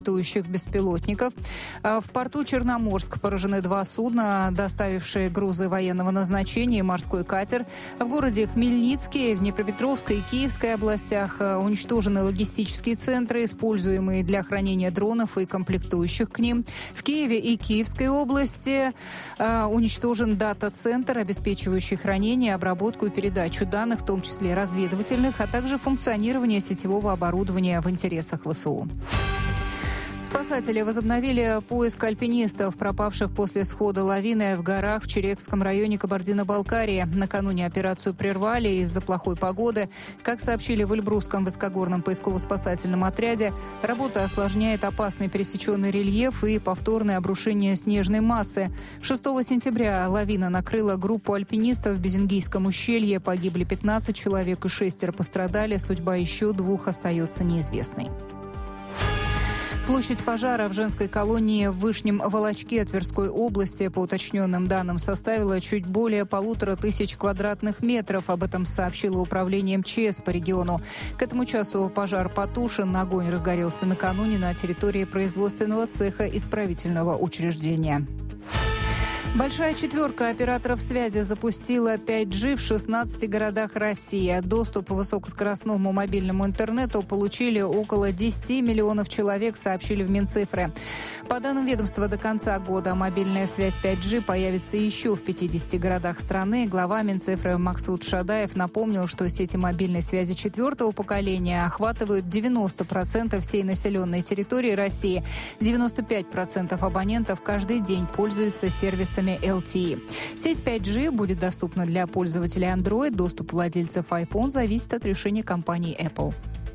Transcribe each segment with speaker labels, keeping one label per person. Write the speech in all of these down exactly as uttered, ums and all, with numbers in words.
Speaker 1: летающих беспилотников. В порту Черноморск поражены два судна, доставившие грузы военного назначения и морской катер. В городе Хмельницкий, в Днепропетровской и Киевской областях уничтожены логистические центры, используемые для хранения дронов и комплектующих к ним. В Киеве и Киевской области э, уничтожен дата-центр, обеспечивающий хранение, обработку и передачу данных, в том числе разведывательных, а также функционирование сетевого оборудования в интересах ВСУ. Спасатели возобновили поиск альпинистов, пропавших после схода лавины в горах в Черекском районе Кабардино-Балкарии. Накануне операцию прервали из-за плохой погоды. Как сообщили в Эльбрусском высокогорном поисково-спасательном отряде, работа осложняет опасный пересеченный рельеф и повторное обрушение снежной массы. шестого сентября лавина накрыла группу альпинистов в Безингийском ущелье. Погибли пятнадцать человек и шестеро пострадали. Судьба еще двух остается неизвестной. Площадь пожара в женской колонии в Вышнем Волочке Тверской области, по уточненным данным, составила чуть более полутора тысяч квадратных метров. Об этом сообщило управление МЧС по региону. К этому часу пожар потушен. Огонь разгорелся накануне на территории производственного цеха исправительного учреждения. Большая четверка операторов связи запустила пять джи в шестнадцати городах России. Доступ к высокоскоростному мобильному интернету получили около десяти миллионов человек, сообщили в Минцифры. По данным ведомства, до конца года мобильная связь пять джи появится еще в пятидесяти городах страны. Глава Минцифры Максут Шадаев напомнил, что сети мобильной связи четвертого поколения охватывают девяносто процентов всей населенной территории России. девяносто пять процентов абонентов каждый день пользуются сервисами эл ти и. Сеть пять джи будет доступна для пользователей Android. Доступ владельцев iPhone зависит от решения компании Apple.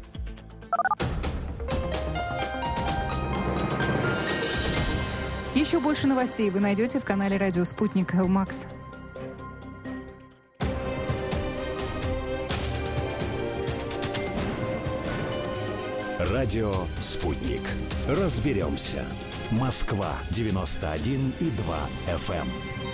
Speaker 1: Еще больше новостей вы найдете в канале «Радио Спутник» Макс.
Speaker 2: Радио «Спутник». Разберемся. Москва девяносто один и два эф эм.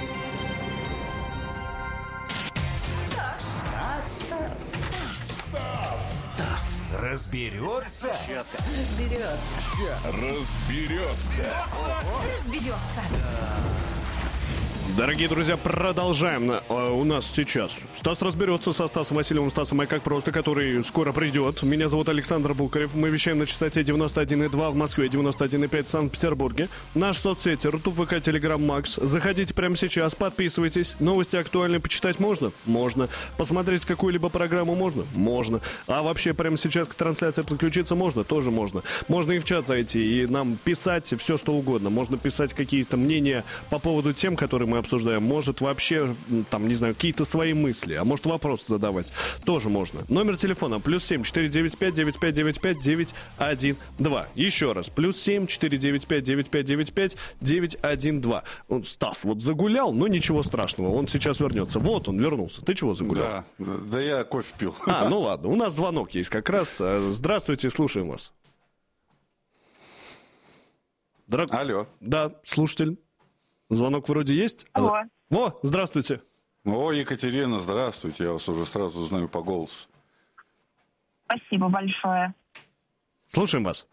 Speaker 2: Стас. Стас. Стас. Разберется.
Speaker 3: Разберется.
Speaker 2: Разберется.
Speaker 3: Разберется.
Speaker 4: Дорогие друзья, продолжаем. У нас сейчас Стас разберется со Стасом Васильевым, Стасом «Ай как просто», который скоро придет. Меня зовут Александр Букарев. Мы вещаем на частоте девяносто один и два в Москве, девяносто один и пять в Санкт-Петербурге. Наши соцсети Рутуб, ВК, Телеграм, Макс. Заходите прямо сейчас, подписывайтесь. Новости актуальные почитать можно? Можно. Посмотреть какую-либо программу можно? Можно. А вообще прямо сейчас к трансляции подключиться можно? Тоже можно. Можно и в чат зайти и нам писать все, что угодно. Можно писать какие-то мнения по поводу тем, которые мы обсуждаем. Может вообще, там, не знаю, какие-то свои мысли, а может вопросы задавать. Тоже можно. Номер телефона плюс семь четыре девять пять девять пять девять пять девять один два. Еще раз. Плюс семь четыре девять пять девять пять девять пять девять один два. Он, Стас вот загулял, но ничего страшного. Он сейчас вернется. Вот он вернулся. Ты чего загулял?
Speaker 5: Да, да я кофе пил.
Speaker 4: А, ну ладно. У нас звонок есть как раз. Здравствуйте, слушаем вас. Драг...
Speaker 5: Алло.
Speaker 4: Да, слушатель. Звонок вроде есть.
Speaker 6: Алло.
Speaker 4: О, здравствуйте.
Speaker 5: О, Екатерина, здравствуйте. Я вас уже сразу узнаю по голосу.
Speaker 6: Спасибо большое.
Speaker 4: Слушаем вас.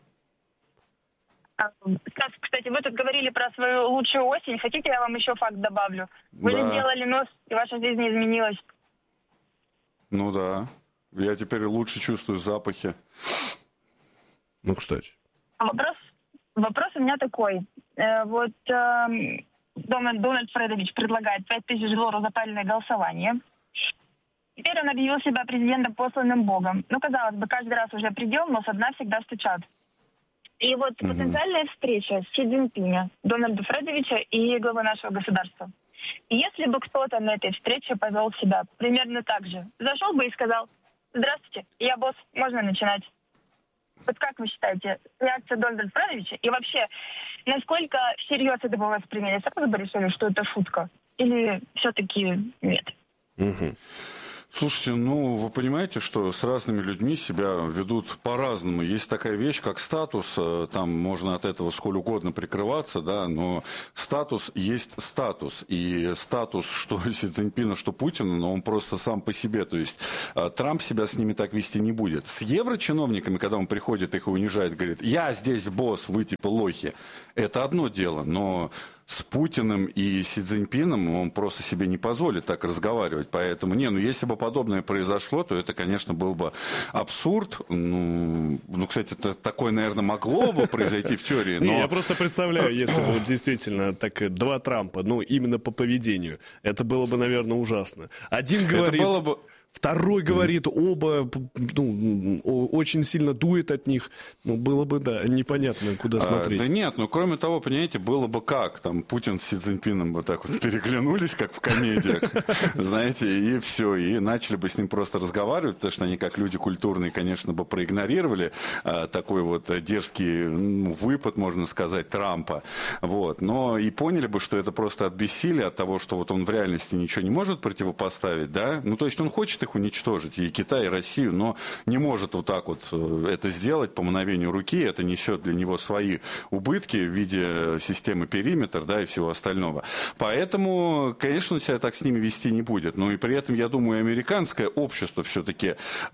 Speaker 6: Стас, кстати, вы тут говорили про свою лучшую осень. Хотите, я вам еще факт добавлю? Вы
Speaker 5: Да.
Speaker 6: же сделали нос, и ваша жизнь изменилась.
Speaker 5: Ну да. Я теперь лучше чувствую запахи.
Speaker 4: Ну, кстати.
Speaker 6: Вопрос, вопрос у меня такой. Э, вот э, Дональд, Дональд Фредович предлагает пять тысяч долларов за правильное голосование. Теперь он объявил себя президентом, посланным Богом. Ну, казалось бы, каждый раз уже предел, но со дна всегда стучат. И вот mm-hmm. потенциальная встреча Си Цзиньпиня, Дональда Фредовича и главы нашего государства. И если бы кто-то на этой встрече повел себя примерно так же, зашел бы и сказал: «Здравствуйте, я босс, можно начинать». Вот как вы считаете, реакция Дональда Фредовича и вообще, насколько всерьез это бы восприняли? Сразу бы решили, что это шутка? Или все-таки нет?
Speaker 5: Угу. Слушайте, ну, вы понимаете, что с разными людьми себя ведут по-разному. Есть такая вещь, как статус, там можно от этого сколь угодно прикрываться, да, но статус есть статус. И статус, что Си Цзиньпина, что Путина, но он просто сам по себе. То есть Трамп себя с ними так вести не будет. С еврочиновниками, когда он приходит, их унижает, говорит, я здесь босс, вы типа лохи. Это одно дело, но... С Путиным и Си Цзиньпином он просто себе не позволит так разговаривать. Поэтому, не, ну если бы подобное произошло, то это, конечно, был бы абсурд. Ну, ну кстати, это такое, наверное, могло бы произойти в теории. Но...
Speaker 4: Не, я просто представляю, если бы действительно так два Трампа, ну, именно по поведению, это было бы, наверное, ужасно. Один говорит...
Speaker 5: Это было бы...
Speaker 4: Второй говорит, оба, ну, очень сильно дует от них. Ну, было бы, да, непонятно, куда смотреть.
Speaker 5: А, да нет, ну, кроме того, понимаете, было бы как. Там Путин с Си Цзиньпином бы так вот переглянулись, как в комедиях, знаете, и все. И начали бы с ним просто разговаривать, потому что они, как люди культурные, конечно, бы проигнорировали а, такой вот дерзкий ну, выпад, можно сказать, Трампа. Вот. Но и поняли бы, что это просто от бессилия, от того, что вот он в реальности ничего не может противопоставить, да. Ну, то есть он хочет их уничтожить, и Китай, и Россию, но не может вот так вот это сделать по мановению руки, это несет для него свои убытки в виде системы периметр, да, и всего остального. Поэтому, конечно, он себя так с ними вести не будет. Но и при этом, я думаю, американское общество все-таки,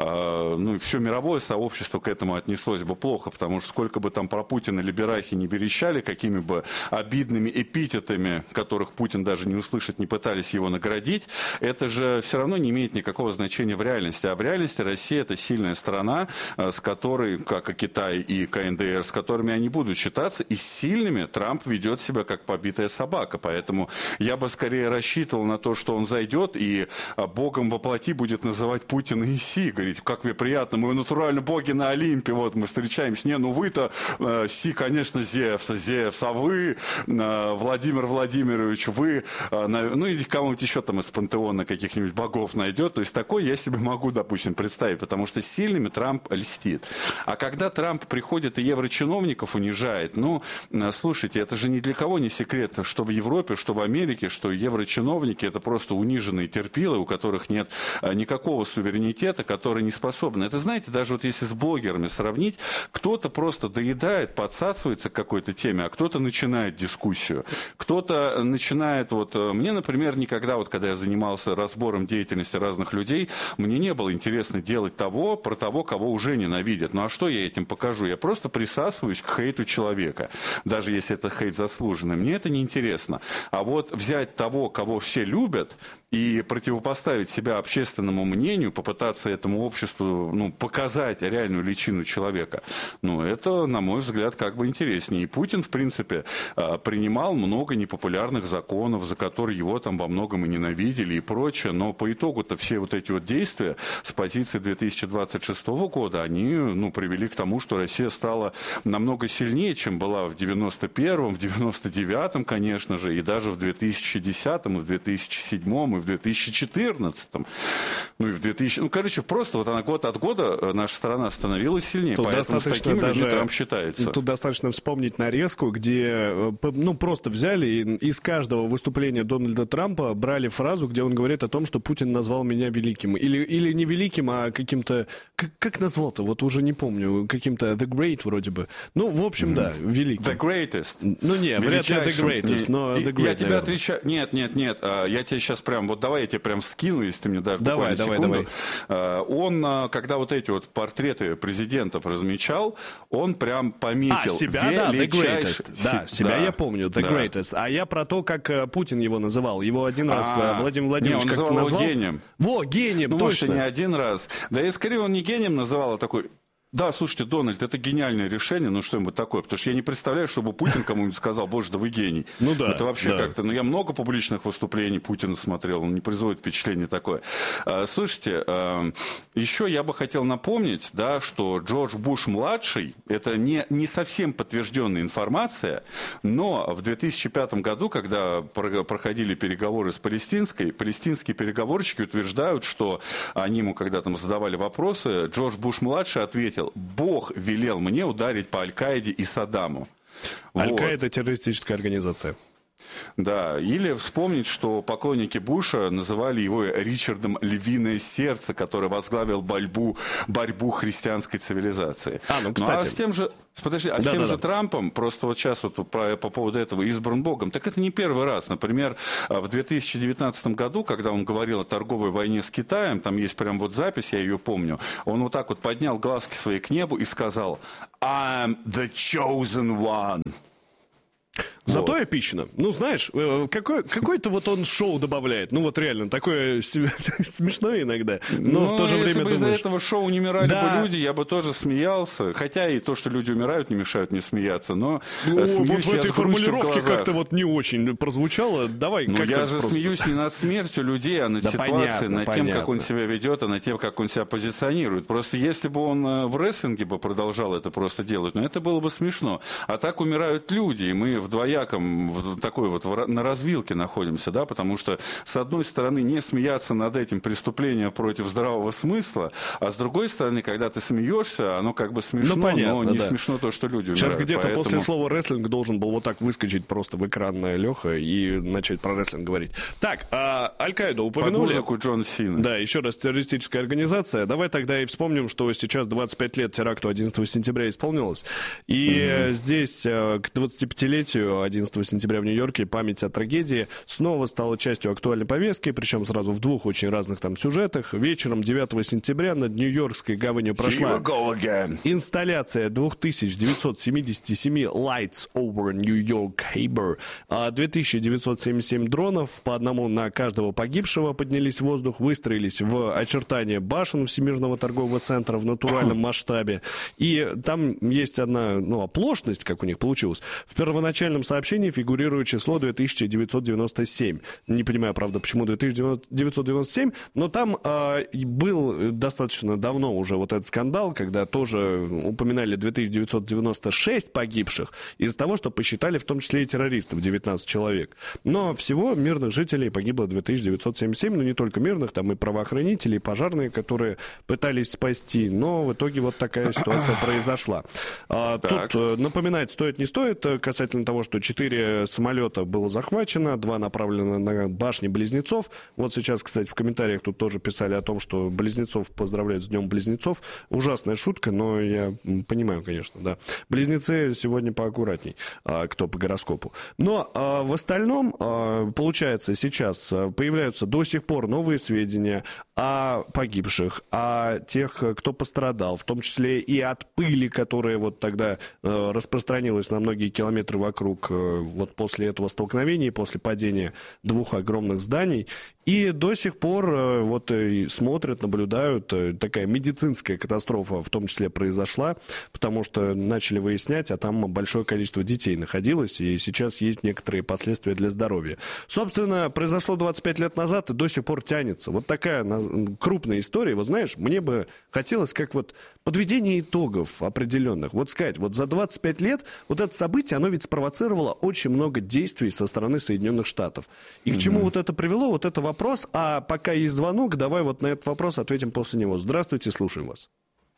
Speaker 5: э, ну, все мировое сообщество к этому отнеслось бы плохо, потому что сколько бы там про Путина либерахи не верещали, какими бы обидными эпитетами, которых Путин даже не услышать, не пытались его наградить, это же все равно не имеет никакого значения в реальности. А в реальности Россия – это сильная страна, с которой, как и Китай и ка эн дэ эр, с которыми они будут считаться, и с сильными Трамп ведет себя как побитая собака. Поэтому я бы скорее рассчитывал на то, что он зайдет и богом во плоти будет называть Путина и Си. Говорить, как мне приятно, мы натурально боги на Олимпе, вот мы встречаемся. Не, ну вы-то, э, Си, конечно, Зевс, Зевс, а вы, э, Владимир Владимирович, вы, э, ну и кого-нибудь еще там из пантеона каких-нибудь богов найдет. То есть такой я себе могу, допустим, представить, потому что с сильными Трамп льстит. А когда Трамп приходит и еврочиновников унижает, ну, слушайте, это же ни для кого не секрет, что в Европе, что в Америке, что еврочиновники это просто униженные терпилы, у которых нет никакого суверенитета, которые не способны. Это, знаете, даже вот если с блогерами сравнить, кто-то просто доедает, подсасывается к какой-то теме, а кто-то начинает дискуссию. Кто-то начинает, вот, мне, например, никогда, вот когда я занимался разбором деятельности разных людей, мне не было интересно делать того, про того, кого уже ненавидят. Ну а что я этим покажу? Я просто присасываюсь к хейту человека, даже если это хейт заслуженный. Мне это не интересно. А вот взять того, кого все любят, и противопоставить себя общественному мнению, попытаться этому обществу, ну, показать реальную личину человека, ну, это, на мой взгляд, как бы интереснее. И Путин, в принципе, принимал много непопулярных законов, за которые его там во многом и ненавидели и прочее, но по итогу-то все вот эти вот действия с позиции две тысячи двадцать шестого года, они, ну, привели к тому, что Россия стала намного сильнее, чем была в девяносто первом, в девяносто девятом, конечно же, и даже в две тысячи десятом, и в две тысячи седьмом, и в две тысячи четырнадцатом, ну и в две тысячи... Ну, короче, просто вот она год от года, наша страна становилась сильнее, тут поэтому с такими даже, людьми Трамп считается.
Speaker 4: Тут достаточно вспомнить нарезку, где, ну, просто взяли и из каждого выступления Дональда Трампа брали фразу, где он говорит о том, что Путин назвал меня великим. Или, или не великим, а каким-то... Как, как назвал-то? Вот уже не помню. Каким-то The Great вроде бы. Ну, в общем, mm-hmm. да, великим.
Speaker 5: The Greatest.
Speaker 4: Ну, нет, вряд ли The Greatest, но The Great,
Speaker 5: Я тебе отвечаю... Нет, нет, нет. Я тебе сейчас прям... Вот давай я тебе прям скину, если ты мне дашь
Speaker 4: давай,
Speaker 5: буквально
Speaker 4: давай,
Speaker 5: секунду. Давай. Он, когда вот эти вот портреты президентов размечал, он прям пометил...
Speaker 4: А, себя, да, The Greatest. Да, себя
Speaker 5: да,
Speaker 4: я помню, The
Speaker 5: да.
Speaker 4: Greatest. А я про то, как Путин его называл. Его один раз а, Владимир Владимирович
Speaker 5: не, он
Speaker 4: как-то
Speaker 5: называл
Speaker 4: назвал.
Speaker 5: Гением.
Speaker 4: Во, гением,
Speaker 5: ну,
Speaker 4: точно.
Speaker 5: Может, не один раз. Да и скорее он не гением называл, а такой... Да, слушайте, Дональд, это гениальное решение, ну что-нибудь такое, потому что я не представляю, чтобы Путин кому-нибудь сказал, боже, да вы гений.
Speaker 4: Ну да.
Speaker 5: Это вообще
Speaker 4: да.
Speaker 5: как-то, ну я много публичных выступлений Путина смотрел, он не производит впечатление такое. А, слушайте, а, еще я бы хотел напомнить, да, что Джордж Буш-младший, это не, не совсем подтвержденная информация, но в две тысячи пятом году, когда проходили переговоры с палестинской, палестинские переговорщики утверждают, что они ему когда там задавали вопросы, Джордж Буш-младший ответил: Бог велел мне ударить по Аль-Каиде и Саддаму.
Speaker 4: Аль-Каида – террористическая организация.
Speaker 5: Да, или вспомнить, что поклонники Буша называли его Ричардом Львиное Сердце, который возглавил борьбу, борьбу христианской цивилизации.
Speaker 4: А, ну, кстати.
Speaker 5: Ну, а с тем же, подожди, а
Speaker 4: да,
Speaker 5: с тем
Speaker 4: да,
Speaker 5: же
Speaker 4: да.
Speaker 5: Трампом, просто вот сейчас вот по, по поводу этого избран Богом, так это не первый раз. Например, в две тысячи девятнадцатом году, когда он говорил о торговой войне с Китаем, там есть прям вот запись, я ее помню, он вот так вот поднял глазки свои к небу и сказал «I'm the chosen one».
Speaker 4: Зато
Speaker 5: Вот.
Speaker 4: эпично. Ну, знаешь, какой, какой-то вот он шоу добавляет. Ну, вот реально, такое смешное иногда. Но
Speaker 5: ну,
Speaker 4: в то же
Speaker 5: если
Speaker 4: время
Speaker 5: бы из-за
Speaker 4: думаешь...
Speaker 5: этого шоу не умирали
Speaker 4: да.
Speaker 5: бы люди, я бы тоже смеялся. Хотя и то, что люди умирают, не мешают мне смеяться. Но
Speaker 4: Ну,
Speaker 5: смеюсь
Speaker 4: вот в
Speaker 5: я
Speaker 4: этой
Speaker 5: с грустью в
Speaker 4: формулировке
Speaker 5: глазах.
Speaker 4: как-то вот не очень прозвучало. Давай,
Speaker 5: Ну,
Speaker 4: как-то
Speaker 5: я же
Speaker 4: просто...
Speaker 5: смеюсь не над смертью людей, а над
Speaker 4: Да
Speaker 5: ситуацией,
Speaker 4: понятно,
Speaker 5: над тем,
Speaker 4: понятно.
Speaker 5: как он себя ведет, а над тем, как он себя позиционирует. Просто если бы он э, в рестлинге бы продолжал это просто делать, ну, это было бы смешно. А так умирают люди, и мы в двояком, в такой вот в, на развилке находимся, да, потому что, с одной стороны, не смеяться над этим преступлением против здравого смысла, а с другой стороны, когда ты смеешься, оно как бы смешно,
Speaker 4: Ну, понятно,
Speaker 5: но не
Speaker 4: да.
Speaker 5: смешно то, что люди умирают.
Speaker 4: Сейчас где-то
Speaker 5: Поэтому...
Speaker 4: после слова рестлинг должен был вот так выскочить просто в экран Леха и начать про рестлинг говорить. Так, а, Аль-Каиду
Speaker 5: Под
Speaker 4: упомянули.
Speaker 5: музыку Джона Сина.
Speaker 4: Да, еще раз, террористическая организация. Давай тогда и вспомним, что сейчас двадцать пять лет теракту одиннадцатого сентября исполнилось. И угу. здесь к двадцатипятилетию одиннадцатого сентября в Нью-Йорке память о трагедии снова стала частью актуальной повестки, причем сразу в двух очень разных там сюжетах. Вечером девятого сентября над Нью-Йоркской гаванью прошла инсталляция две тысячи девятьсот семьдесят семь Lights over New York Harbor. две тысячи девятьсот семьдесят семь дронов, по одному на каждого погибшего, поднялись в воздух, выстроились в очертания башен Всемирного торгового центра в натуральном масштабе. И там есть одна, ну, оплошность, как у них получилось. В первоначальном сообщении фигурирует число две тысячи девятьсот девяносто семь. Не понимаю, правда, почему две тысячи девятьсот девяносто семь, но там э, был достаточно давно уже вот этот скандал, когда тоже упоминали две тысячи девятьсот девяносто шесть погибших из-за того, что посчитали в том числе и террористов, девятнадцать человек. Но всего мирных жителей погибло две тысячи девятьсот семьдесят семь, но не только мирных, там и правоохранители, и пожарные, которые пытались спасти, но в итоге вот такая ситуация произошла. А, тут э, напоминать стоит, не стоит, касательно того, что четыре самолета было захвачено, два направлены на башни-близнецов. Вот сейчас, кстати, в комментариях тут тоже писали о том, что близнецов поздравляют с Днем Близнецов. Ужасная шутка, но я понимаю, конечно, да. Близнецы сегодня поаккуратней, а, кто по гороскопу. Но а, в остальном, а, получается, сейчас появляются до сих пор новые сведения о погибших, о тех, кто пострадал, в том числе и от пыли, которая вот тогда э, распространилась на многие километры вокруг, э, вот после этого столкновения, после падения двух огромных зданий. И до сих пор э, вот э, смотрят, наблюдают, э, такая медицинская катастрофа в том числе произошла, потому что начали выяснять, а там большое количество детей находилось, и сейчас есть некоторые последствия для здоровья. Собственно, произошло двадцать пять лет назад и до сих пор тянется. Вот такая крупная история. Вот знаешь, мне бы хотелось как вот подведение итогов определенных. Вот сказать, вот за двадцать пять лет вот это событие, оно ведь спровоцировало очень много действий со стороны Соединенных Штатов. И mm-hmm. к чему вот это привело, вот это вопрос. А пока есть звонок, давай вот на этот вопрос ответим после него. Здравствуйте, слушаем вас.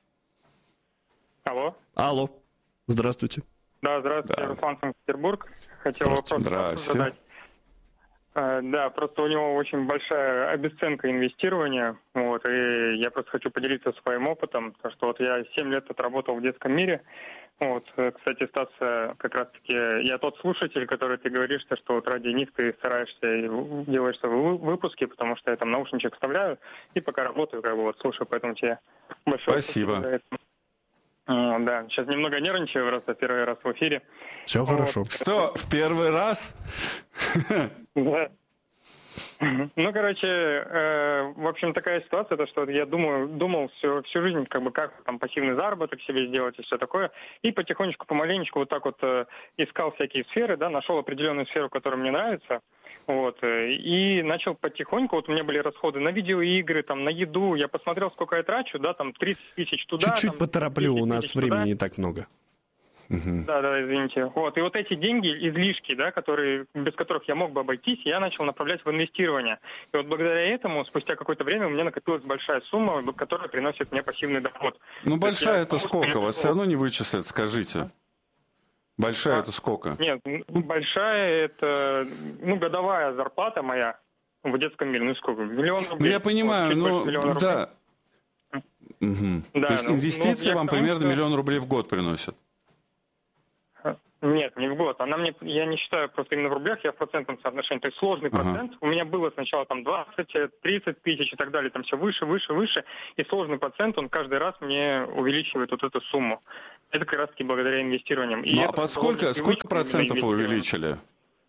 Speaker 7: Алло.
Speaker 4: Алло. Здравствуйте.
Speaker 7: Да, здравствуйте, да. Руслан, Санкт-Петербург. Хотел вопрос задать. Да, просто у него очень большая обесценка инвестирования, вот, и я просто хочу поделиться своим опытом, потому что вот я семь лет отработал в детском мире, вот, кстати, Стас, как раз-таки, я тот слушатель, который ты говоришь, что вот ради них ты стараешься и делаешь выпуски, потому что я там наушничек вставляю, и пока работаю, как бы вот слушаю, поэтому тебе большое
Speaker 5: спасибо.
Speaker 7: спасибо. Да, сейчас немного нервничаю, раз я первый раз в эфире.
Speaker 4: Все вот. Хорошо.
Speaker 5: Что, в первый раз?
Speaker 7: Да. Ну, короче, э, в общем, такая ситуация, то, что я думаю, думал всю, всю жизнь, как бы, как там пассивный заработок себе сделать и все такое, и потихонечку, помаленечку вот так вот э, искал всякие сферы, да, нашел определенную сферу, которая мне нравится, вот, э, и начал потихоньку, вот у меня были расходы на видеоигры, там, на еду, я посмотрел, сколько я трачу, да, там, тридцать тысяч туда.
Speaker 4: Чуть-чуть
Speaker 7: там,
Speaker 4: потороплю, у нас времени туда. Не так много.
Speaker 5: Uh-huh.
Speaker 7: Да, да, извините. Вот. И вот эти деньги, излишки, да, которые, без которых я мог бы обойтись, я начал направлять в инвестирование. И вот благодаря этому, спустя какое-то время, у меня накопилась большая сумма, которая приносит мне пассивный доход.
Speaker 5: Ну, большая
Speaker 7: я...
Speaker 5: это сколько? Вас все равно не вычислят, скажите. Большая
Speaker 7: а,
Speaker 5: это сколько?
Speaker 7: Нет, большая это, ну, годовая зарплата моя в детском мире. Ну, сколько? Миллион рублей.
Speaker 5: Ну, я понимаю,
Speaker 7: вот,
Speaker 5: ну, да. Угу.
Speaker 7: Да,
Speaker 5: То есть
Speaker 7: ну,
Speaker 5: инвестиции
Speaker 7: ну,
Speaker 5: вам
Speaker 7: тому,
Speaker 5: примерно
Speaker 7: что...
Speaker 5: миллион рублей в год приносят?
Speaker 7: Нет, не в год. Она мне, я не считаю просто именно в рублях, я в процентном соотношении. То есть сложный ага. процент. У меня было сначала там двадцать, тридцать тысяч и так далее, там все выше, выше, выше. И сложный процент, он каждый раз мне увеличивает вот эту сумму. Это как раз таки благодаря инвестированиям. И
Speaker 5: ну а под сколько, сколько процентов вы увеличили?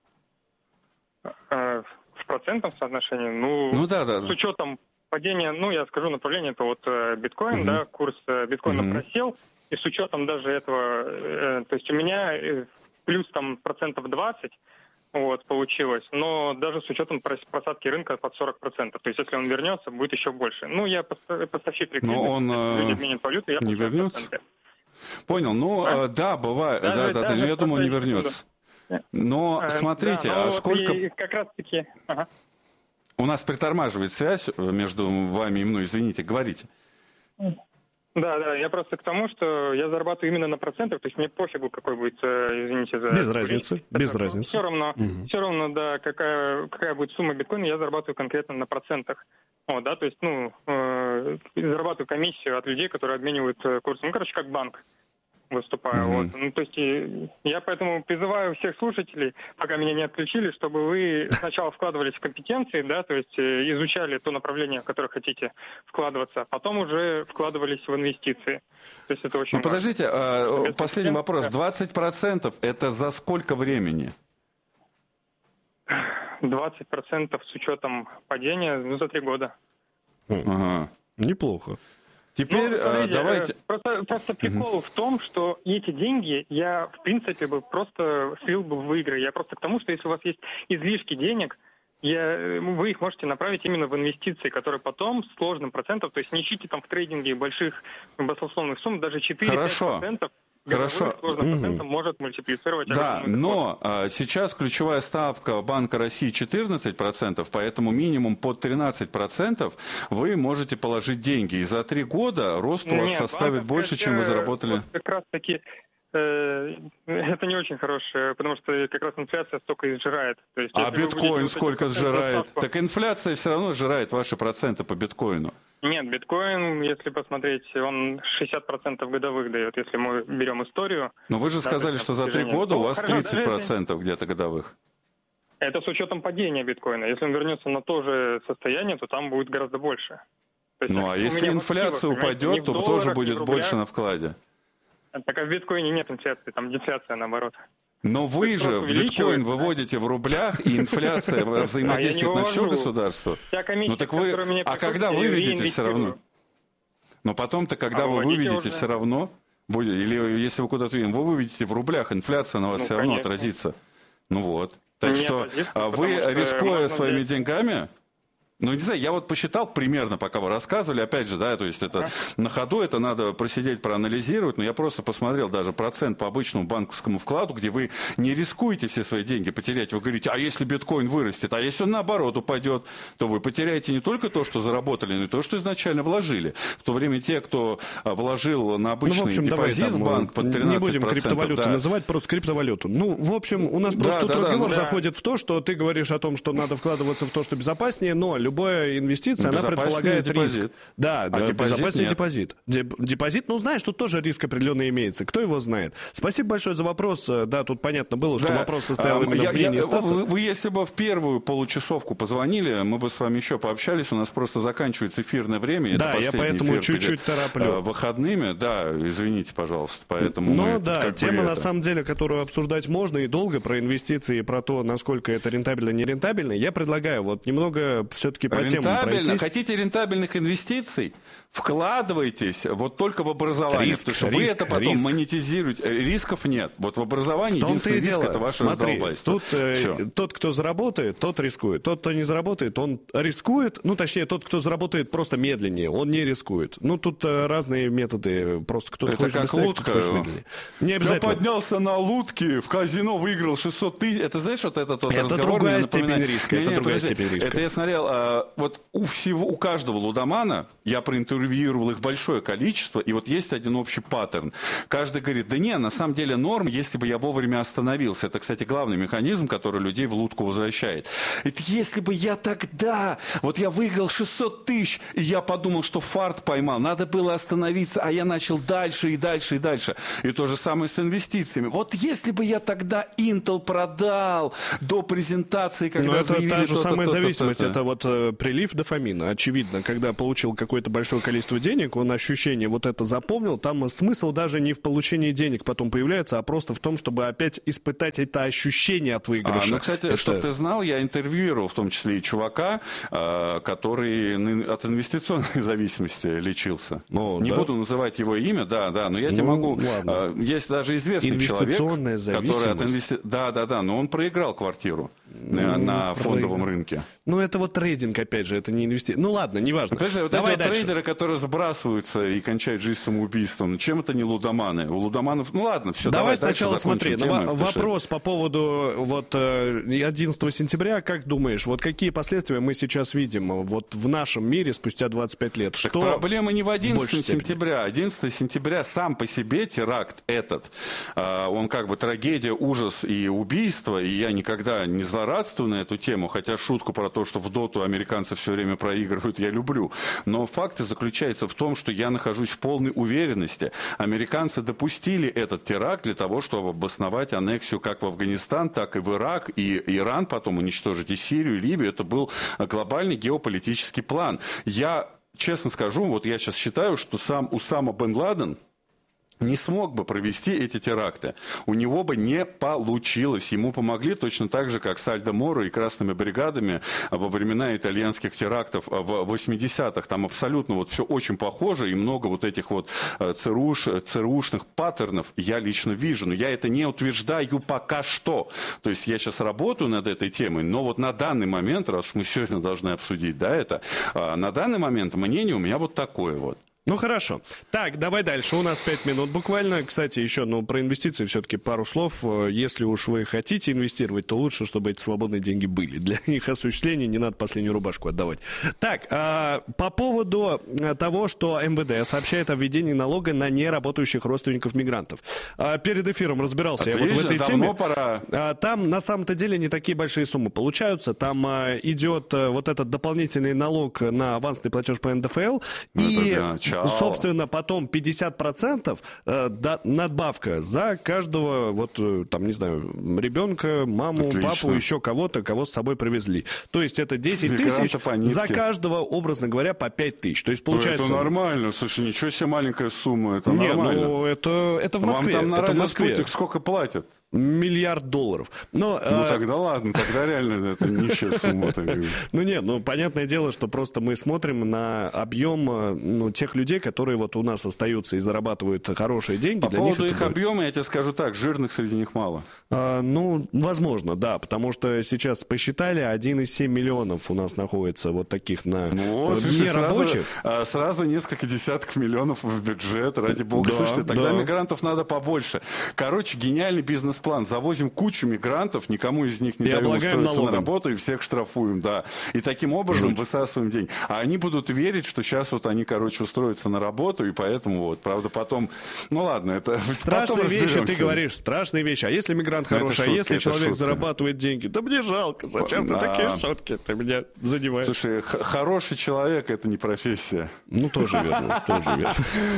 Speaker 7: В процентном соотношении? Ну, ну да, да. С учетом падения, ну я скажу направление, это вот биткоин, угу. да, курс биткоина угу. просел. И с учетом даже этого, э, то есть у меня э, плюс там процентов двадцать вот, получилось, но даже с учетом просадки рынка под сорок процентов. То есть если он вернется, будет еще больше. Ну, я поставщик ликвидности,
Speaker 5: но он
Speaker 7: люди обменят валюту, я
Speaker 5: не вернется? Проценты. Понял, ну а? да, бывает, да, да, да, да, я думаю, не вернется. Но а, смотрите, да, а сколько...
Speaker 7: Как раз таки... Ага.
Speaker 5: У нас притормаживает связь между вами и мной, извините, говорите.
Speaker 7: Да, да, я просто к тому, что я зарабатываю именно на процентах, то есть мне пофигу, какой будет, извините за...
Speaker 4: Без разницы, без
Speaker 7: это,
Speaker 4: разницы.
Speaker 7: Все равно,
Speaker 4: угу.
Speaker 7: все равно, да, какая, какая будет сумма биткоина, я зарабатываю конкретно на процентах. О, да, то есть, ну, э, зарабатываю комиссию от людей, которые обменивают курсы. Ну, короче, как банк выступаю. Mm-hmm. Вот. Ну, то есть и, я поэтому призываю всех слушателей, пока меня не отключили, чтобы вы сначала вкладывались в компетенции, да, то есть изучали то направление, в которое хотите вкладываться, а потом уже вкладывались в инвестиции. То есть это очень
Speaker 5: ну,
Speaker 7: важно.
Speaker 5: Подождите, а, последний вопрос. двадцать процентов это за сколько времени?
Speaker 7: двадцать процентов с учетом падения, ну, за три года.
Speaker 5: Ага.
Speaker 4: Неплохо.
Speaker 5: Теперь ну, смотрите, давайте...
Speaker 7: Просто, просто прикол uh-huh. в том, что эти деньги я, в принципе, бы просто слил бы в игры. Я просто к тому, что если у вас есть излишки денег, я, вы их можете направить именно в инвестиции, которые потом с сложным процентом, то есть не ищите там в трейдинге больших баснословных сумм, даже четыре-пять процентов.
Speaker 5: Хорошо.
Speaker 7: Угу. Может мультиплицировать.
Speaker 5: Да, но а, сейчас ключевая ставка Банка России четырнадцать процентов, поэтому минимум под тринадцать процентов вы можете положить деньги. И за три года рост у вас Нет, составит больше, чем вы заработали.
Speaker 7: Вот как раз таки э, это не очень хорошее, потому что как раз инфляция столько изжирает. То есть,
Speaker 5: а биткоин сколько сжирает? Ставку... Так инфляция все равно сжирает ваши проценты по биткоину.
Speaker 7: Нет, биткоин, если посмотреть, он шестьдесят процентов годовых дает, если мы берем историю.
Speaker 5: Но вы же да, сказали, что за три года у вас тридцать процентов где-то годовых.
Speaker 7: Это с учетом падения биткоина. Если он вернется на то же состояние, то там будет гораздо больше. То есть,
Speaker 5: ну а если инфляция упадет, то долларах, тоже будет больше на вкладе.
Speaker 7: Так а в биткоине нет инфляции, там дефляция наоборот.
Speaker 5: Но вы же в биткоин выводите в рублях, и инфляция взаимодействует на все государство. Ну так вы, а когда выведете все равно? Но потом-то, когда вы выведете все равно, или если вы куда-то вы выведете в рублях, инфляция на вас все равно отразится. Ну вот. Так что вы, рискуя своими деньгами... Ну, не знаю, я вот посчитал примерно, пока вы рассказывали, опять же, да, то есть это а? на ходу, это надо просидеть, проанализировать, но я просто посмотрел даже процент по обычному банковскому вкладу, где вы не рискуете все свои деньги потерять, вы говорите, а если биткоин вырастет, а если он наоборот упадет, то вы потеряете не только то, что заработали, но и то, что изначально вложили. В то время те, кто вложил на обычный ну, в общем, депозит давай, там, в банк под тринадцать процентов...
Speaker 4: Не будем криптовалюту да. называть, просто криптовалюту. Ну, в общем, у нас просто да, тут да, разговор да, заходит да. в то, что ты говоришь о том, что надо вкладываться в то, что безопаснее, но любая инвестиция, она предполагает
Speaker 5: депозит.
Speaker 4: риск. Да,
Speaker 5: а
Speaker 4: да
Speaker 5: депозит
Speaker 4: безопасный
Speaker 5: нет.
Speaker 4: депозит. Депозит, ну, знаешь, тут тоже риск определенный имеется. Кто его знает? Спасибо большое за вопрос. Да, тут понятно было, что да. вопрос состоял а, именно я, в мнении я, Стаса.
Speaker 5: Вы, вы, если бы в первую получасовку позвонили, мы бы с вами еще пообщались. У нас просто заканчивается эфирное время.
Speaker 4: Да,
Speaker 5: это
Speaker 4: я поэтому чуть-чуть тороплю.
Speaker 5: Выходными, да, извините, пожалуйста. Поэтому
Speaker 4: Но
Speaker 5: мы,
Speaker 4: да, тема на это... самом деле, которую обсуждать можно и долго, про инвестиции, про то, насколько это рентабельно, не рентабельно. Я предлагаю вот немного все-таки по тему пройтись.
Speaker 5: Хотите рентабельных инвестиций? Вкладывайтесь вот только в образование. Риск, потому что риск, вы это потом риск. монетизируете. Рисков нет. Вот в образовании в единственный риск это ваше раздолбайство.
Speaker 4: Тут э, тот, кто заработает, тот рискует. Тот, кто не заработает, он рискует. Ну, точнее, тот, кто заработает просто медленнее, он не рискует. Ну, тут э, разные методы. Просто кто-то
Speaker 5: это
Speaker 4: хочет
Speaker 5: как
Speaker 4: быстрее,
Speaker 5: лодка.
Speaker 4: кто-то хочет медленнее. Не обязательно.
Speaker 5: Я поднялся на лодке, в казино выиграл шестьсот тысяч. Это знаешь, вот этот вот
Speaker 4: это
Speaker 5: разговор?
Speaker 4: Другая степень риска.
Speaker 5: Не,
Speaker 4: это
Speaker 5: не,
Speaker 4: другая
Speaker 5: подожди.
Speaker 4: степень риска.
Speaker 5: Это я смотрел э, вот у всего, у каждого лудомана, я проинтервьюировал их большое количество, и вот есть один общий паттерн. Каждый говорит, да не, на самом деле норм, если бы я вовремя остановился. Это, кстати, главный механизм, который людей в лудку возвращает. Это если бы я тогда, вот я выиграл шестьсот тысяч, и я подумал, что фарт поймал, надо было остановиться, а я начал дальше и дальше и дальше. И то же самое с инвестициями. Вот если бы я тогда Intel продал до презентации, когда
Speaker 4: Но
Speaker 5: заявили...
Speaker 4: это та же
Speaker 5: то-то,
Speaker 4: самая
Speaker 5: то-то,
Speaker 4: зависимость.
Speaker 5: то-то.
Speaker 4: Это вот э, прилив дофамина. Очевидно, когда получил какое-то большое количество денег, он ощущение вот это запомнил. Там смысл даже не в получении денег потом появляется, а просто в том, чтобы опять испытать это ощущение от выигрыша.
Speaker 5: А, ну, кстати,
Speaker 4: это...
Speaker 5: чтобы ты знал, я интервьюировал в том числе и чувака, э, который от инвестиционной зависимости лечился.
Speaker 4: Ну,
Speaker 5: не
Speaker 4: да?
Speaker 5: буду называть его имя, да, да, но я
Speaker 4: ну,
Speaker 5: тебе могу...
Speaker 4: Ладно.
Speaker 5: Э, есть даже известный человек, который от инвести... Да, да, да, но он проиграл квартиру ну, на, на фондовом рынке.
Speaker 4: Ну, это вот трейдинг, опять же, это не инвестиция. Ну, ладно, неважно.
Speaker 5: Подожди, вот
Speaker 4: Давай
Speaker 5: эти вот
Speaker 4: дальше.
Speaker 5: трейдеры, которые сбрасываются и кончают жизнь самоубийством, чем это не лудоманы? У лудоманов... Ну, ладно, все,
Speaker 4: Давай,
Speaker 5: давай
Speaker 4: сначала смотри.
Speaker 5: тему,
Speaker 4: На вопрос по поводу вот одиннадцатого сентября. Как думаешь, вот какие последствия мы сейчас видим вот в нашем мире спустя двадцать пять лет?
Speaker 5: Так
Speaker 4: Что
Speaker 5: проблема не в одиннадцатого
Speaker 4: степени?
Speaker 5: сентября. одиннадцатого сентября сам по себе теракт этот, э, он как бы трагедия, ужас и убийство. И я никогда не злорадствую на эту тему, хотя шутку про то, что в доту американцы все время проигрывают, я люблю. Но факт заключается в том, что я нахожусь в полной уверенности. Американцы допустили этот теракт для того, чтобы обосновать аннексию как в Афганистан, так и в Ирак, и Иран потом уничтожить, и Сирию, и Ливию. Это был глобальный геополитический план. Я честно скажу, вот я сейчас считаю, что сам Усама бен Ладен не смог бы провести эти теракты. У него бы не получилось. Ему помогли точно так же, как с Альдо Моро и красными бригадами во времена итальянских терактов в восьмидесятых. Там абсолютно вот все очень похоже, и много вот этих вот ЦРУш, ЦРУшных паттернов я лично вижу. Но я это не утверждаю пока что. То есть я сейчас работаю над этой темой, но вот на данный момент, раз уж мы сегодня должны обсудить, да, это, на данный момент мнение у меня вот такое вот.
Speaker 4: Ну, хорошо. Так, давай дальше. У нас пять минут буквально. Кстати, еще ну, про инвестиции все-таки пару слов. Если уж вы хотите инвестировать, то лучше, чтобы эти свободные деньги были. Для их осуществления не надо последнюю рубашку отдавать. Так, а, по поводу того, что эм вэ дэ сообщает о введении налога на неработающих родственников мигрантов. А, перед эфиром разбирался
Speaker 5: Отлично,
Speaker 4: я вот в этой
Speaker 5: давно
Speaker 4: теме.
Speaker 5: Пора.
Speaker 4: А, там на самом-то деле не такие большие суммы получаются. Там а, идет а, вот этот дополнительный налог на авансный платеж по эн дэ эф эл.
Speaker 5: Ну,
Speaker 4: и...
Speaker 5: это,
Speaker 4: собственно, потом пятьдесят процентов э, да, надбавка за каждого, вот, там, не знаю, ребенка, маму,
Speaker 5: Отлично.
Speaker 4: папу, еще кого-то, кого с собой привезли. То есть это десять тысяч за каждого, образно говоря, по пять тысяч. То есть получается...
Speaker 5: Ну, это нормально. Слушай, ничего себе маленькая сумма. Это
Speaker 4: Не,
Speaker 5: нормально.
Speaker 4: ну, это, это в Москве.
Speaker 5: Вам там на
Speaker 4: это в
Speaker 5: радио
Speaker 4: Москве.
Speaker 5: «Спутник» сколько платят?
Speaker 4: Миллиард долларов. Но,
Speaker 5: Ну,
Speaker 4: э...
Speaker 5: тогда ладно, тогда реально это нищая сумма.
Speaker 4: Ну, нет, ну, понятное дело, что просто мы смотрим на объем ну, тех людей, которые вот у нас остаются и зарабатывают хорошие деньги.
Speaker 5: По
Speaker 4: Для
Speaker 5: поводу
Speaker 4: них
Speaker 5: их объема, я тебе скажу так, жирных среди них мало.
Speaker 4: А, ну, возможно, да, потому что сейчас посчитали, один и семь миллионов у нас находится вот таких на
Speaker 5: ну, слушай,
Speaker 4: нерабочих.
Speaker 5: Сразу, сразу несколько десятков миллионов в бюджет, ради бога.
Speaker 4: Да,
Speaker 5: Слушайте, тогда
Speaker 4: да.
Speaker 5: мигрантов надо побольше. Короче, гениальный бизнес-план. Завозим кучу мигрантов, никому из них не
Speaker 4: И
Speaker 5: даем
Speaker 4: облагаем
Speaker 5: устроиться
Speaker 4: налогом.
Speaker 5: на работу, и всех штрафуем, да. И таким образом
Speaker 4: Жуть.
Speaker 5: высасываем деньги. А они будут верить, что сейчас вот они, короче, устроятся на работу, и поэтому вот, правда, потом... Ну ладно, это...
Speaker 4: Страшные
Speaker 5: потом
Speaker 4: вещи, ты
Speaker 5: разберемся.
Speaker 4: говоришь, страшные вещи. А если мигрант
Speaker 5: Ну, это
Speaker 4: хороший, а
Speaker 5: шутка,
Speaker 4: если
Speaker 5: это
Speaker 4: человек
Speaker 5: шутка.
Speaker 4: зарабатывает деньги? Да мне жалко, зачем ты
Speaker 5: Да.
Speaker 4: такие шутки? Ты меня задеваешь.
Speaker 5: Слушай, х- хороший человек — это не профессия.
Speaker 4: Ну, тоже верно, тоже верно.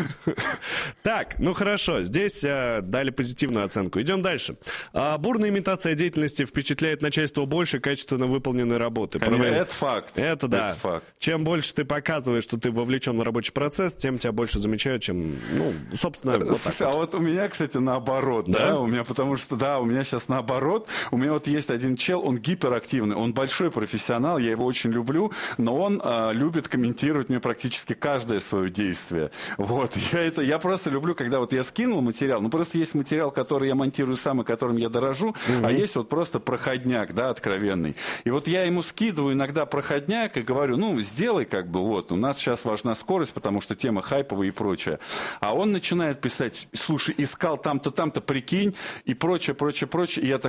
Speaker 4: Так, ну хорошо, здесь э, дали позитивную оценку. Идем дальше. А, бурная имитация деятельности впечатляет начальство больше качественно выполненной работы.
Speaker 5: Конечно,
Speaker 4: Правильно?
Speaker 5: это факт.
Speaker 4: Это да.
Speaker 5: Это факт.
Speaker 4: Чем больше ты показываешь, что ты вовлечен в рабочий процесс, тем тебя больше замечают, чем, ну, собственно, вот так
Speaker 5: Слушай, а
Speaker 4: вот.
Speaker 5: вот у меня, кстати, наоборот, да?
Speaker 4: Да?
Speaker 5: у меня, потому что, да, у меня сейчас наоборот, у меня вот есть один чел, он гиперактивный, он большой профессионал, я его очень люблю, но он а, любит комментировать мне практически каждое свое действие, вот, я это, я просто люблю, когда вот я скинул материал, ну, просто есть материал, который я монтирую сам и которым я дорожу, угу. а есть вот просто проходняк, да, откровенный, и вот я ему скидываю иногда проходняк и говорю, ну, сделай как бы, вот, у нас сейчас важна скорость, потому что тема хайповая и прочее, а он начинает писать, слушай, искал там-то, там-то, прикинь, и прочее, прочее, прочее. И я такой,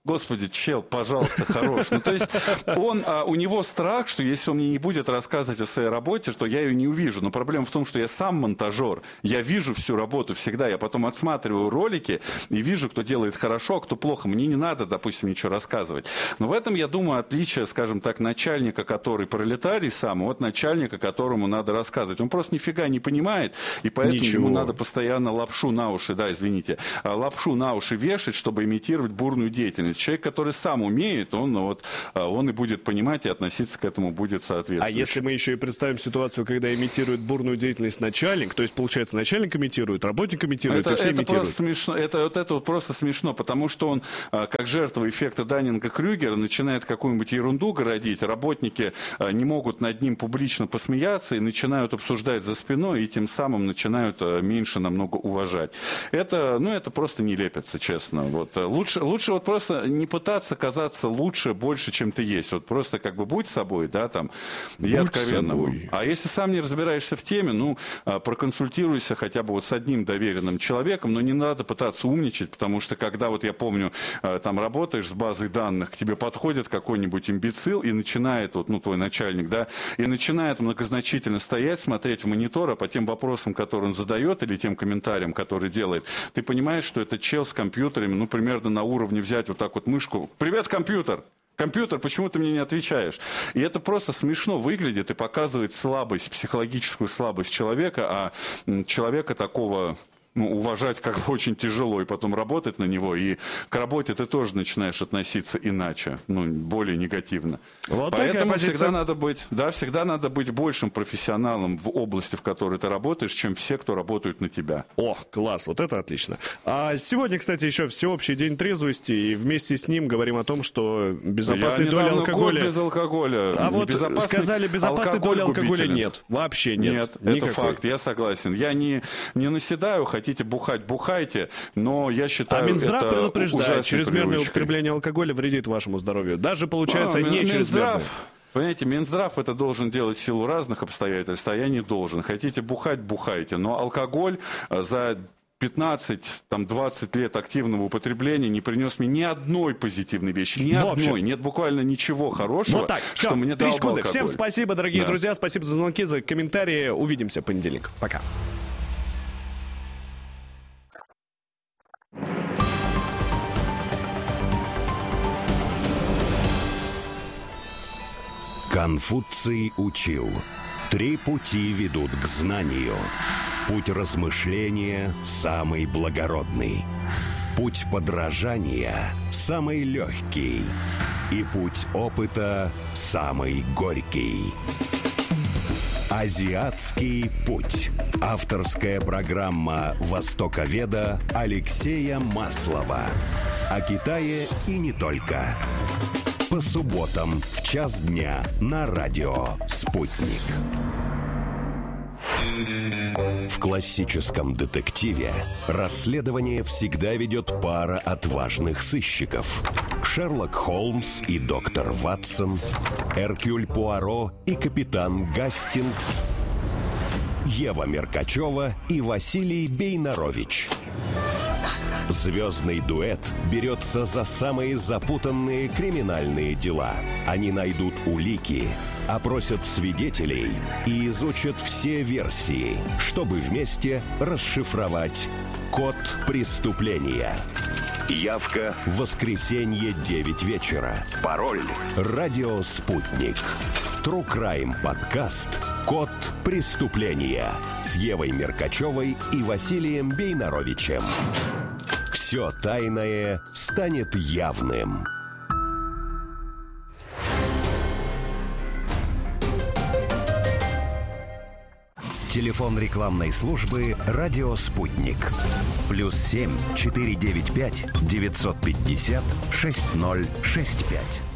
Speaker 5: Господи, чел, пожалуйста, хорош. Ну, то есть он, а, у него страх, что если он мне не будет рассказывать о своей работе, что я ее не увижу. Но проблема в том, что я сам монтажер. Я вижу всю работу всегда. Я потом отсматриваю ролики и вижу, кто делает хорошо, а кто плохо. Мне не надо, допустим, ничего рассказывать. Но в этом, я думаю, отличие, скажем так, начальника, который пролетарий сам, от начальника, которому надо рассказывать. Он просто нифига не понимает, и поэтому
Speaker 4: Ничего.
Speaker 5: ему надо постоянно лапшу на уши, да, извините, лапшу на уши вешать, чтобы имитировать бурную деятельность. Человек, который сам умеет, он, вот, он и будет понимать и относиться к этому будет соответствующе.
Speaker 4: А если мы еще и представим ситуацию, когда имитирует бурную деятельность начальник, то есть, получается, начальник имитирует, работник имитирует,
Speaker 5: это,
Speaker 4: и все
Speaker 5: это
Speaker 4: имитируют.
Speaker 5: Просто смешно, это, вот это вот просто смешно, потому что он, как жертва эффекта Даннинга-Крюгера, начинает какую-нибудь ерунду городить, работники не могут над ним публично посмеяться и начинают обсуждать за спиной, и тем самым начинают меньше намного уважать. Это, ну, это просто не лепится, честно. Вот. Лучше, лучше вот просто не пытаться казаться лучше, больше, чем ты есть. Вот просто как бы будь собой, да, там, и откровенно. А если сам не разбираешься в теме, ну, проконсультируйся хотя бы вот с одним доверенным человеком, но не надо пытаться умничать, потому что когда вот я помню, там работаешь с базой данных, к тебе подходит какой-нибудь имбецил и начинает, вот, ну, твой начальник, да, и начинает многозначительно стоять, смотреть в монитор, а по тем вопросам, которые он задает, или тем комментариям, которые делает, ты понимаешь, что это чел с компьютерами, ну, примерно на уровне взять вот так вот мышку. «Привет, компьютер!» Компьютер, почему ты мне не отвечаешь? И это просто смешно выглядит и показывает слабость, психологическую слабость человека, а человека такого... Ну, уважать как бы очень тяжело, и потом работать на него, и к работе ты тоже начинаешь относиться иначе, ну, более негативно.
Speaker 4: Вот
Speaker 5: Поэтому всегда надо быть, да, всегда надо быть большим профессионалом в области, в которой ты работаешь, чем все, кто работают на тебя.
Speaker 4: О, класс, вот это отлично. А сегодня, кстати, еще всеобщий день трезвости, и вместе с ним говорим о том, что безопасной доли алкоголя...
Speaker 5: год без алкоголя.
Speaker 4: А вот сказали, безопасной доли алкоголя нет. Вообще нет.
Speaker 5: Нет,
Speaker 4: никакой.
Speaker 5: Это факт, я согласен. Я не, не наседаю, хотите бухать, бухайте, но я считаю,
Speaker 4: а Минздрав
Speaker 5: это
Speaker 4: предупреждает, чрезмерное
Speaker 5: привычкой.
Speaker 4: употребление алкоголя вредит вашему здоровью. Даже, получается,
Speaker 5: а,
Speaker 4: не
Speaker 5: Минздрав,
Speaker 4: чрезмерное.
Speaker 5: Понимаете, Минздрав это должен делать в силу разных обстоятельств, а я не должен. Хотите бухать, бухайте, но алкоголь за пятнадцать-двадцать лет активного употребления не принес мне ни одной позитивной вещи, ни
Speaker 4: в
Speaker 5: одной, нет буквально ничего хорошего,
Speaker 4: вот так, все,
Speaker 5: что мне дал бы алкоголь.
Speaker 4: Всем спасибо, дорогие
Speaker 5: да.
Speaker 4: друзья, спасибо за звонки, за комментарии, увидимся в понедельник. Пока.
Speaker 2: Конфуций учил: три пути ведут к знанию. Путь размышления самый благородный, путь подражания самый легкий, и путь опыта самый горький. Азиатский путь. Авторская программа востоковеда Алексея Маслова. О Китае и не только. По субботам в час дня на радио «Спутник». В классическом детективе расследование всегда ведет пара отважных сыщиков. Шерлок Холмс и доктор Ватсон, Эркюль Пуаро и капитан Гастингс, Ева Меркачева и Василий Бейнарович. Звездный дуэт берется за самые запутанные криминальные дела. Они найдут улики, опросят свидетелей и изучат все версии, чтобы вместе расшифровать код преступления. Явка в воскресенье девять вечера. Пароль «Радио Спутник». True Crime подкаст «Код преступления» с Евой Меркачевой и Василием Бейнаровичем. Все тайное станет явным. Телефон рекламной службы «Радио Спутник». Плюс семь четыре девять пять девятьсот пятьдесят шесть ноль шесть пять.